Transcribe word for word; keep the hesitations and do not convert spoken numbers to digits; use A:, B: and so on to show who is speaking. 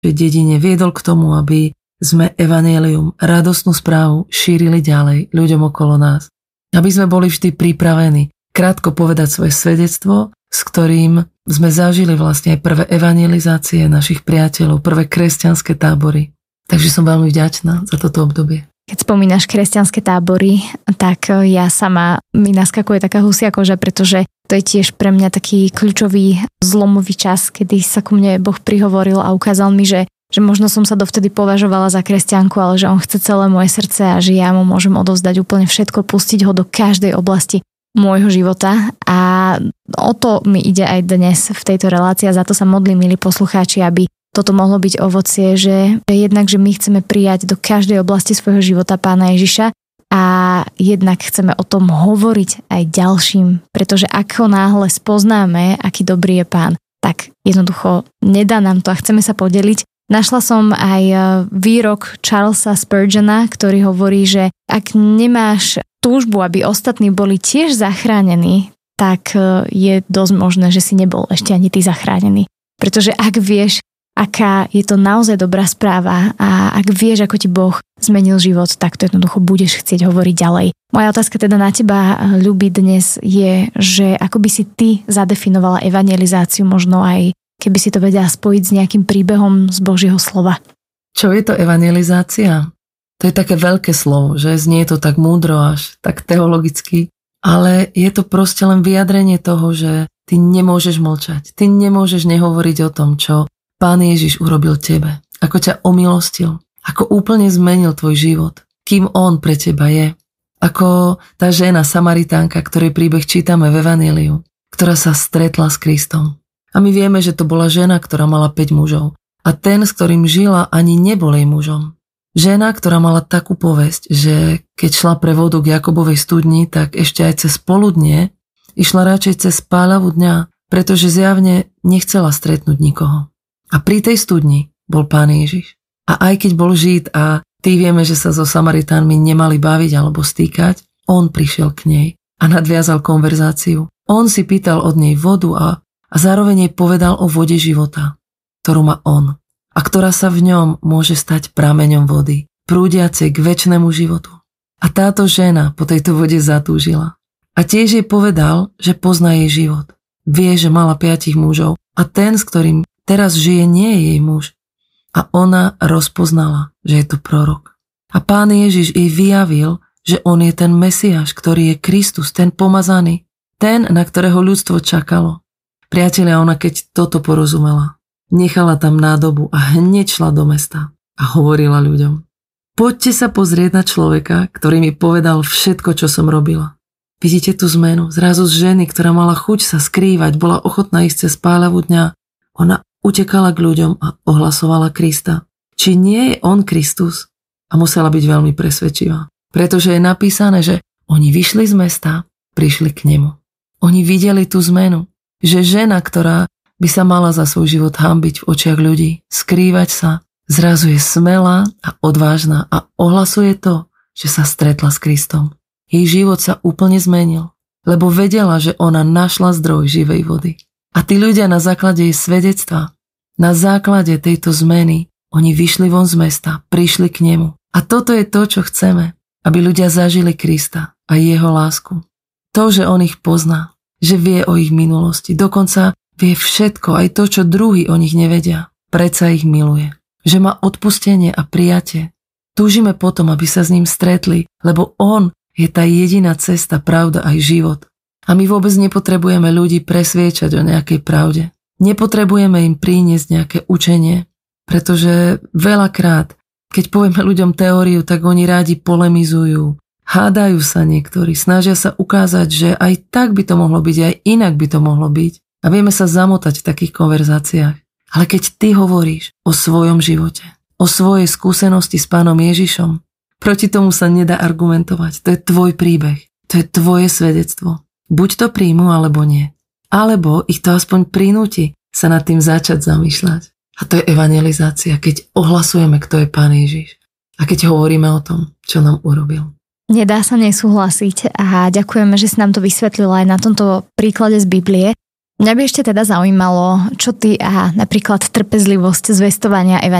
A: dedine viedol k tomu, aby sme evanjelium, radostnú správu šírili ďalej ľuďom okolo nás. Aby sme boli vždy pripravení krátko povedať svoje svedectvo, s ktorým sme zažili vlastne aj prvé evangelizácie našich priateľov, prvé kresťanské tábory. Takže som veľmi vďačná za toto obdobie.
B: Keď spomínaš kresťanské tábory, tak ja sama mi naskakuje taká husia koža, pretože to je tiež pre mňa taký kľúčový zlomový čas, kedy sa ku mne Boh prihovoril a ukázal mi, že že možno som sa dovtedy považovala za kresťanku, ale že on chce celé moje srdce a že ja mu môžem odovzdať úplne všetko, pustiť ho do každej oblasti môjho života. A o to mi ide aj dnes v tejto relácii a za to sa modlím, milí poslucháči, aby toto mohlo byť ovocie, že jednak, že my chceme prijať do každej oblasti svojho života Pána Ježiša a jednak chceme o tom hovoriť aj ďalším, pretože ako náhle spoznáme, aký dobrý je Pán, tak jednoducho nedá nám to a chceme sa podeliť. Našla som aj výrok Charlesa Spurgeona, ktorý hovorí, že ak nemáš túžbu, aby ostatní boli tiež zachránení, tak je dosť možné, že si nebol ešte ani ty zachránený. Pretože ak vieš, aká je to naozaj dobrá správa a ak vieš, ako ti Boh zmenil život, tak to jednoducho budeš chcieť hovoriť ďalej. Moja otázka teda na teba, Ľubi, dnes je, že ako by si ty zadefinovala evangelizáciu, možno aj keby si to vedela spojiť s nejakým príbehom z Božieho slova.
A: Čo je to evangelizácia? To je také veľké slovo, že znie to tak múdro až, tak teologicky, ale je to proste len vyjadrenie toho, že ty nemôžeš mlčať, ty nemôžeš nehovoriť o tom, čo Pán Ježiš urobil tebe, ako ťa omilostil, ako úplne zmenil tvoj život, kým on pre teba je. Ako tá žena Samaritánka, ktorej príbeh čítame v Evanjeliu, ktorá sa stretla s Kristom. A my vieme, že to bola žena, ktorá mala päť mužov. A ten, s ktorým žila, ani nebol jej mužom. Žena, ktorá mala takú povesť, že keď šla pre vodu k Jakobovej studni, tak ešte aj cez poludnie išla radšej cez páľavu dňa, pretože zjavne nechcela stretnúť nikoho. A pri tej studni bol Pán Ježiš. A aj keď bol Žid a tí vieme, že sa so Samaritánmi nemali baviť alebo stýkať, on prišiel k nej a nadviazal konverzáciu. On si pýtal od nej vodu a A zároveň jej povedal o vode života, ktorú má on a ktorá sa v ňom môže stať prameňom vody, prúdiacej k večnému životu. A táto žena po tejto vode zatúžila. A tiež jej povedal, že pozná jej život. Vie, že mala piatich mužov a ten, s ktorým teraz žije, nie je jej muž. A ona rozpoznala, že je to prorok. A Pán Ježiš jej vyjavil, že on je ten Mesiáš, ktorý je Kristus, ten pomazaný, ten, na ktorého ľudstvo čakalo. Priatelia, ona keď toto porozumela, nechala tam nádobu a hneď šla do mesta a hovorila ľuďom. Poďte sa pozrieť na človeka, ktorý mi povedal všetko, čo som robila. Vidíte tú zmenu? Zrazu z ženy, ktorá mala chuť sa skrývať, bola ochotná ísť cez páľavu dňa. Ona utekala k ľuďom a ohlasovala Krista. Či nie je on Kristus? A musela byť veľmi presvedčivá. Pretože je napísané, že oni vyšli z mesta, prišli k nemu. Oni videli tú zmenu. Že žena, ktorá by sa mala za svoj život hanbiť v očiach ľudí, skrývať sa, zrazu je smelá a odvážna a ohlasuje to, že sa stretla s Kristom. Jej život sa úplne zmenil, lebo vedela, že ona našla zdroj živej vody. A tí ľudia na základe jej svedectva, na základe tejto zmeny, oni vyšli von z mesta, prišli k nemu. A toto je to, čo chceme, aby ľudia zažili Krista a jeho lásku. To, že on ich pozná, že vie o ich minulosti, dokonca vie všetko, aj to, čo druhí o nich nevedia. Predsa ich miluje, že má odpustenie a prijatie. Túžime potom, aby sa s ním stretli, lebo on je tá jediná cesta, pravda aj život. A my vôbec nepotrebujeme ľudí presviečať o nejakej pravde. Nepotrebujeme im priniesť nejaké učenie, pretože veľakrát, keď povieme ľuďom teóriu, tak oni rádi polemizujú, hádajú sa niektorí, snažia sa ukázať, že aj tak by to mohlo byť, aj inak by to mohlo byť. A vieme sa zamotať v takých konverzáciách. Ale keď ty hovoríš o svojom živote, o svojej skúsenosti s Pánom Ježišom, proti tomu sa nedá argumentovať. To je tvoj príbeh, to je tvoje svedectvo. Buď to príjmu, alebo nie. Alebo ich to aspoň prinúti sa nad tým začať zamýšľať. A to je evangelizácia, keď ohlasujeme, kto je Pán Ježiš. A keď hovoríme o tom, čo nám urobil.
B: Nedá sa nesúhlasiť a ďakujeme, že si nám to vysvetlila aj na tomto príklade z Biblie. Mňa by ešte teda zaujímalo, čo ty a napríklad trpezlivosť zvestovania